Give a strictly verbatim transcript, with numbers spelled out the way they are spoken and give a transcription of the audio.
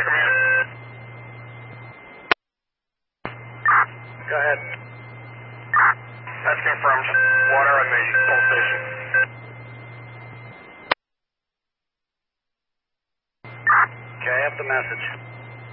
command. Go ahead. That's confirmed. Water on the pole station. Okay, I have the message.